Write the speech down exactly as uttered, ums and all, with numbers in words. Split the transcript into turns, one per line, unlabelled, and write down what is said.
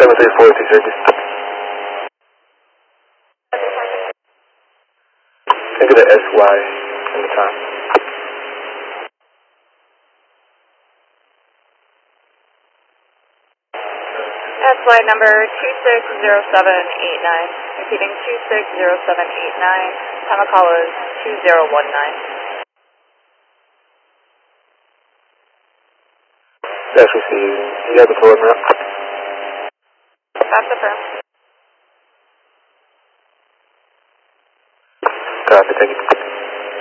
seven three four two thirty. Think of the S Y in the time.
That's flight number two six zero seven eight nine. Repeating two six zero seven eight nine. Time of call is two zero one nine.
Yes, we see you. You have the forward map?
That's affirmed.
Copy, thank you.